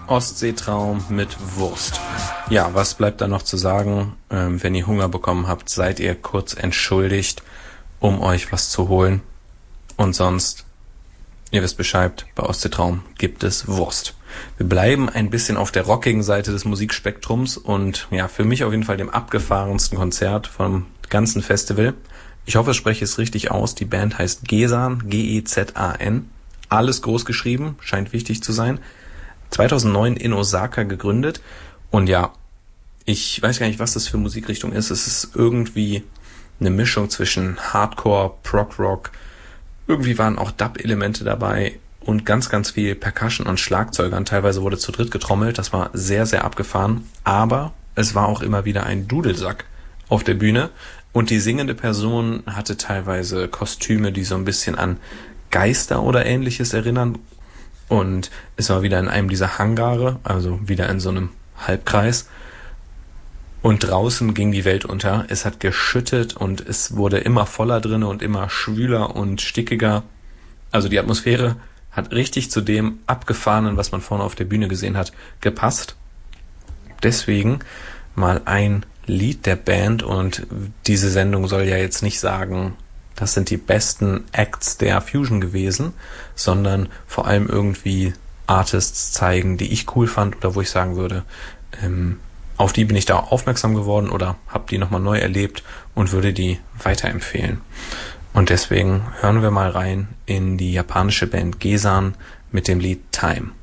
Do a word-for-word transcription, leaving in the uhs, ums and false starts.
Ostseetraum mit Wurst. Ja, was bleibt da noch zu sagen? Ähm, wenn ihr Hunger bekommen habt, seid ihr kurz entschuldigt, um euch was zu holen. Und sonst, ihr wisst Bescheid, bei Ostseetraum gibt es Wurst. Wir bleiben ein bisschen auf der rockigen Seite des Musikspektrums und ja, für mich auf jeden Fall dem abgefahrensten Konzert vom ganzen Festival. Ich hoffe, ich spreche es richtig aus. Die Band heißt Gezan, G E Z A N. Alles groß geschrieben, scheint wichtig zu sein. zweitausendneun in Osaka gegründet. Und ja, ich weiß gar nicht, was das für Musikrichtung ist. Es ist irgendwie eine Mischung zwischen Hardcore, Prog-Rock. Irgendwie waren auch Dub-Elemente dabei und ganz, ganz viel Percussion und Schlagzeugern. Teilweise wurde zu dritt getrommelt. Das war sehr, sehr abgefahren. Aber es war auch immer wieder ein Dudelsack auf der Bühne. Und die singende Person hatte teilweise Kostüme, die so ein bisschen an Geister oder Ähnliches erinnern. Und es war wieder in einem dieser Hangare, also wieder in so einem Halbkreis. Und draußen ging die Welt unter. Es hat geschüttet und es wurde immer voller drinne und immer schwüler und stickiger. Also die Atmosphäre hat richtig zu dem Abgefahrenen, was man vorne auf der Bühne gesehen hat, gepasst. Deswegen mal ein Lied der Band, und diese Sendung soll ja jetzt nicht sagen, das sind die besten Acts der Fusion gewesen, sondern vor allem irgendwie Artists zeigen, die ich cool fand oder wo ich sagen würde, ähm, auf die bin ich da aufmerksam geworden oder habe die nochmal neu erlebt und würde die weiterempfehlen. Und deswegen hören wir mal rein in die japanische Band Gezan mit dem Lied Time.